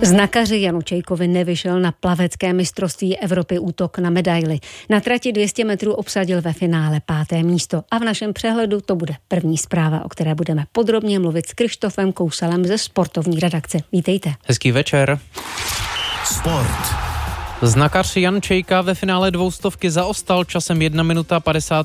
Znakaři Janu Čejkovi nevyšel na plavecké mistrovství Evropy útok na medaili. Na trati 200 metrů obsadil ve finále 5. místo a v našem přehledu to bude první zpráva, o které budeme podrobně mluvit s Krištofem Kousalem ze sportovní redakce. Vítejte. Hezký večer. Sport. Znakař Jan Čejka ve finále 200 zaostal časem 1 minuta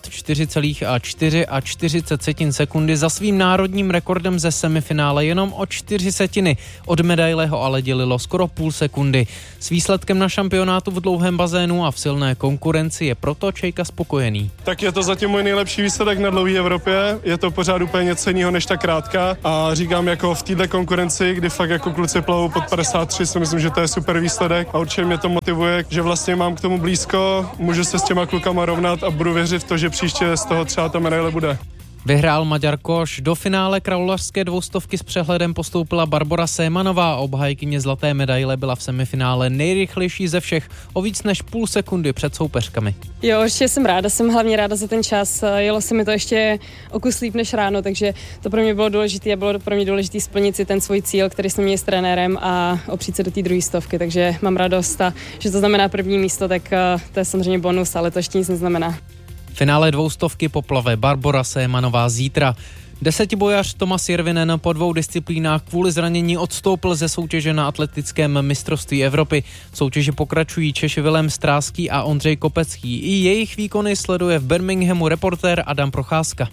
54,4 sekundy za svým národním rekordem ze semifinále jenom o 4 setiny. Od medaile ho ale dělilo skoro půl sekundy. S výsledkem na šampionátu v dlouhém bazénu a v silné konkurenci je proto Čejka spokojený. Tak je to zatím můj nejlepší výsledek na dlouhé Evropě. Je to pořád úplně něco jiného než ta krátká. A říkám, jako v této konkurenci, kdy fakt jako kluci plavou pod 53, si myslím, že to je super výsledek a určitě mě to motivuje, že vlastně mám k tomu blízko, můžu se s těma klukama rovnat a budu věřit v to, že příště z toho třeba ta medaile bude. Vyhrál Maďar Koš. Do finále kraulařské 200 s přehledem postoupila Barbora Sémanová. Obhájkyně zlaté medaile byla v semifinále nejrychlejší ze všech, o víc než půl sekundy před soupeřkami. Jo, určitě jsem ráda, jsem hlavně ráda za ten čas. Jelo se mi to ještě o kus líp než ráno, takže to pro mě bylo důležité a bylo pro mě důležité splnit si ten svůj cíl, který jsme měli s trenérem a opřít se do té druhé stovky, takže mám radost a že to znamená první místo, tak to je samozřejmě bonus, ale to ještě nic neznamená. Finále 200 poplave Barbora Sémanová zítra. Desetibojař Tomas Järvinen po 2 disciplínách kvůli zranění odstoupil ze soutěže na atletickém mistrovství Evropy. V soutěži pokračují Češi Vilém Stráský a Ondřej Kopecký. I jejich výkony sleduje v Birminghamu reportér Adam Procházka.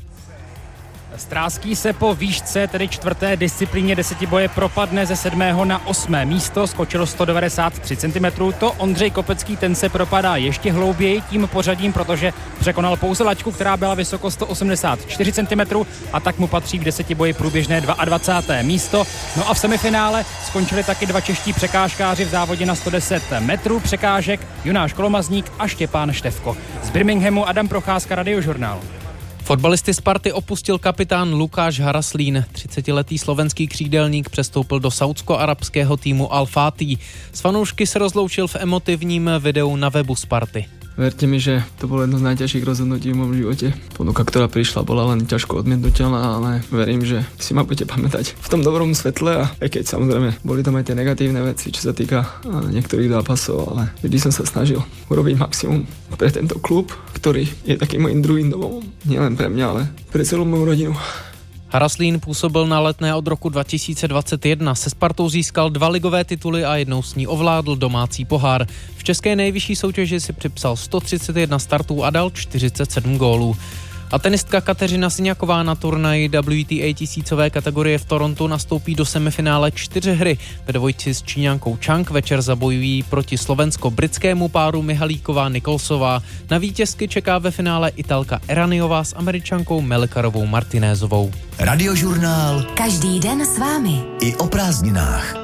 Stráský se po výšce, tedy 4. disciplíně desetiboje, propadne ze 7. na 8. místo, skočilo 193 cm. To Ondřej Kopecký, ten se propadá ještě hlouběji tím pořadím, protože překonal pouze laťku, která byla vysoko 184 cm a tak mu patří v desetiboji průběžné 22. místo. No a v semifinále skončili taky 2 čeští překážkáři v závodě na 110 metrů překážek, Jonáš Kolomazník a Štěpán Štefko. Z Birminghamu Adam Procházka, Radiožurnál. Fotbalisty Sparty opustil kapitán Lukáš Haraslín. 30letý slovenský křídelník přestoupil do saúdsko-arabského týmu Al-Fatih. S fanoušky se rozloučil v emotivním videu na webu Sparty. Verte mi, že to bolo jedno z najťažších rozhodnutí v mojom živote. Ponuka, ktorá prišla, bola len ťažko odmietnuteľná, ale verím, že si ma budete pamätať v tom dobrom svetle a aj keď samozrejme boli tam aj tie negatívne veci, čo sa týka niektorých zápasov, ale vždy som sa snažil urobiť maximum pre tento klub, ktorý je takým mojím druhým domovom. Nielen pre mňa, ale pre celú moju rodinu. Haraslín působil na Letné od roku 2021. Se Spartou získal 2 ligové tituly a jednou s ní ovládl domácí pohár. V české nejvyšší soutěži si připsal 131 startů a dal 47 gólů. A tenistka Kateřina Siniaková na turnaji WTA tisícové kategorie v Torontu nastoupí do semifinále 4 hry. Ve dvojici s Číňankou Chang večer zabojují proti slovensko-britskému páru Mihalíková Nikolsová. Na vítězky čeká ve finále Italka Eraniová s Američankou Melikarovou Martinézovou. Radiožurnál. Každý den s vámi. I o prázdninách.